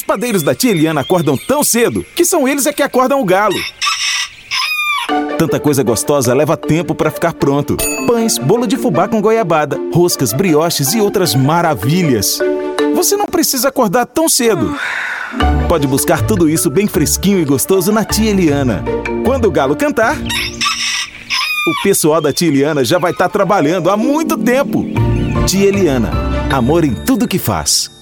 Os padeiros da tia Eliana acordam tão cedo que são eles que acordam o galo. Tanta coisa gostosa leva tempo para ficar pronto. Pães, bolo de fubá com goiabada, roscas, brioches e outras maravilhas. Você não precisa acordar tão cedo. Pode buscar tudo isso bem fresquinho e gostoso na tia Eliana. Quando o galo cantar, o pessoal da tia Eliana já vai estar trabalhando há muito tempo. Tia Eliana, amor em tudo que faz.